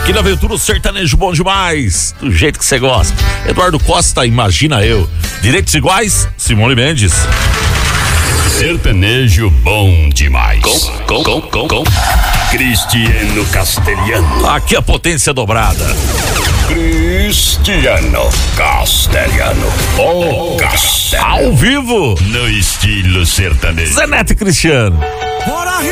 Aqui na Aventura o sertanejo bom demais, do jeito que você gosta. Eduardo Costa, Imagina Eu. Direitos iguais, Simone Mendes. Sertanejo bom demais. Com Cristiano Castelhano. Aqui a potência dobrada. Cristiano Castelhano. O Castelhano. Ao vivo. No estilo sertanejo. Zé Neto e Cristiano.